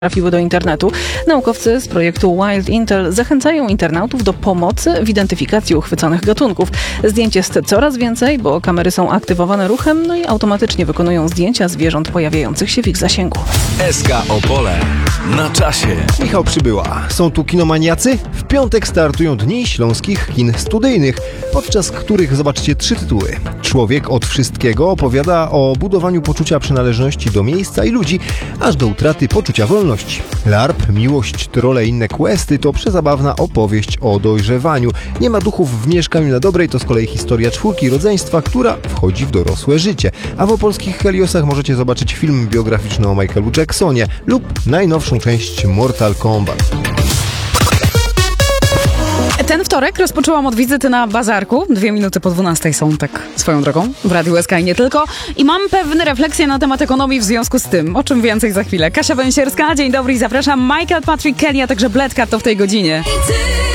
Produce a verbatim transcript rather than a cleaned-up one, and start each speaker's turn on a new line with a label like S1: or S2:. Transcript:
S1: trafiły do internetu. Naukowcy z projektu Wild Intel zachęcają internautów do pomocy w identyfikacji uchwyconych gatunków. Zdjęć jest coraz więcej, bo kamery są aktywowane ruchem, no i automatycznie wykonują zdjęcia zwierząt pojawiających się w ich zasięgu.
S2: S K Opole na czasie.
S3: Michał Przybyła. Są tu kinomaniacy? W piątek startują Dni Śląskich Kin Studyjnych, podczas których zobaczcie trzy tytuły. Człowiek od wszystkiego opowiada o budowaniu poczucia przynależności do miejsca i ludzi, aż do utraty poczucia wolności. Larp, miłość, trolle i inne questy to przezabawna opowieść o dojrzewaniu. Nie ma duchów w mieszkaniu na dobrej to z kolei historia czwórki rodzeństwa, która wchodzi w dorosłe życie. A w opolskich Heliosach możecie zobaczyć film biograficzny o Michaelu Jacksonie lub najnowszą część Mortal Kombat.
S4: Ten wtorek rozpoczęłam od wizyty na bazarku. Dwie minuty po dwunastej są tak swoją drogą w Radiu S K i nie tylko. I mam pewne refleksje na temat ekonomii w związku z tym. O czym więcej za chwilę. Kasia Węsierska, dzień dobry i zapraszam. Michael, Patrick Kelly, a także Bledka to w tej godzinie.